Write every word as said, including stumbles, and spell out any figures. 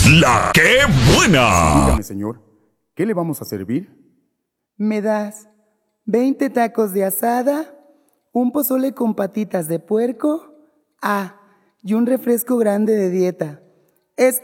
La que buena. Dígame, señor, ¿qué le vamos a servir? ¿Me das veinte tacos de asada, un pozole con patitas de puerco? Ah, y un refresco grande de dieta. Es que